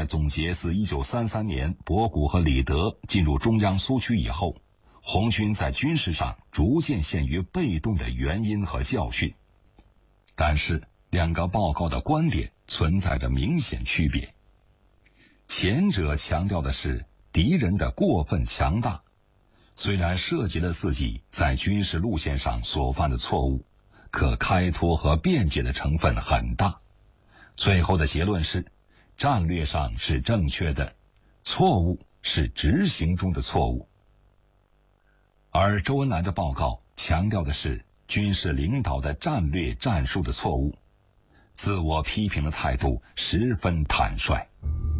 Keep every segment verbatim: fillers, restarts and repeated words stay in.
总结自一九三三年博古和李德进入中央苏区以后，红军在军事上逐渐陷于被动的原因和教训。但是两个报告的观点存在着明显区别。前者强调的是敌人的过分强大，虽然涉及了自己在军事路线上所犯的错误，可开脱和辩解的成分很大。最后的结论是，战略上是正确的，错误是执行中的错误。而周恩来的报告强调的是军事领导的战略战术的错误，自我批评的态度十分坦率。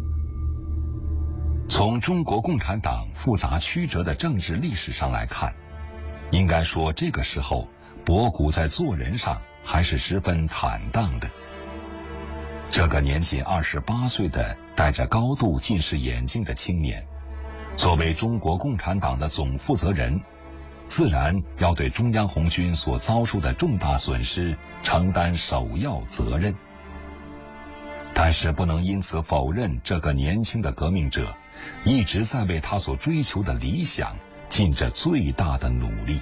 从中国共产党复杂曲折的政治历史上来看，应该说这个时候博古在做人上还是十分坦荡的。这个年仅二十八岁的戴着高度近视眼镜的青年，作为中国共产党的总负责人，自然要对中央红军所遭受的重大损失承担首要责任。但是不能因此否认这个年轻的革命者一直在为他所追求的理想尽着最大的努力。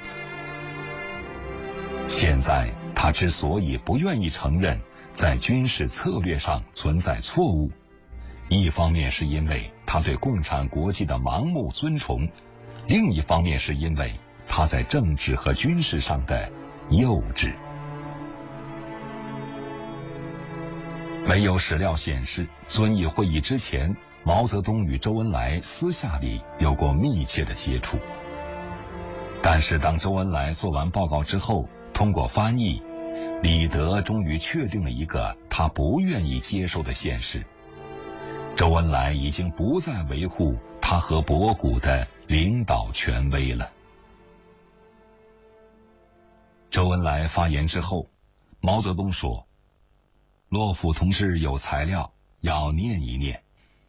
现在他之所以不愿意承认在军事策略上存在错误，一方面是因为他对共产国际的盲目尊崇，另一方面是因为他在政治和军事上的幼稚。没有史料显示遵义会议之前毛泽东与周恩来私下里有过密切的接触。但是当周恩来做完报告之后，通过翻译，李德终于确定了一个他不愿意接受的现实：周恩来已经不再维护他和博古的领导权威了。周恩来发言之后，毛泽东说：“骆甫同志有材料，要念一念。”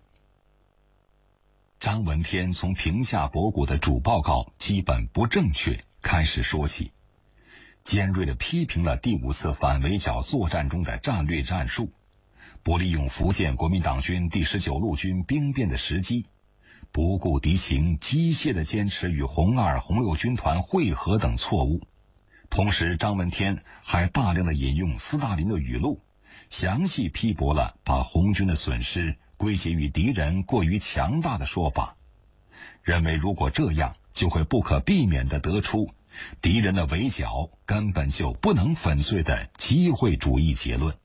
张闻天从评价博古的主报告基本不正确开始说起，尖锐地批评了第五次反围剿作战中的战略战术，不利用福建国民党军第十九路军兵变的时机，不顾敌情，机械地坚持与红二、红六军团会合等错误。同时，张闻天还大量地引用斯大林的语录，详细批驳了把红军的损失归结于敌人过于强大的说法，认为如果这样，就会不可避免地得出敌人的围剿根本就不能粉碎的机会主义结论。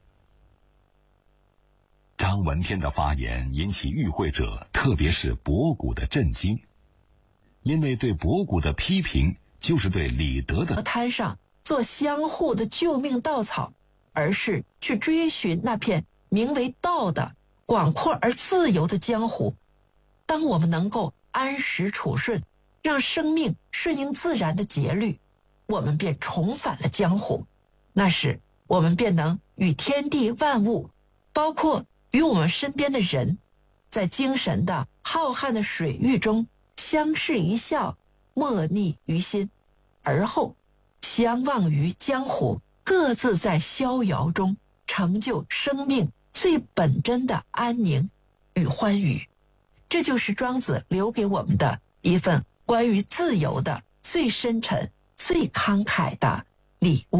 张闻天的发言引起与会者，特别是博古的震惊，因为对博古的批评就是对李德的滩上做相互的救命稻草，而是去追寻那片名为道的广阔而自由的江湖。当我们能够安时处顺，让生命顺应自然的节律，我们便重返了江湖。那时我们便能与天地万物，包括与我们身边的人，在精神的浩瀚的水域中相视一笑，莫逆于心，而后相忘于江湖，各自在逍遥中成就生命最本真的安宁与欢愉。这就是庄子留给我们的一份关于自由的最深沉、最慷慨的礼物。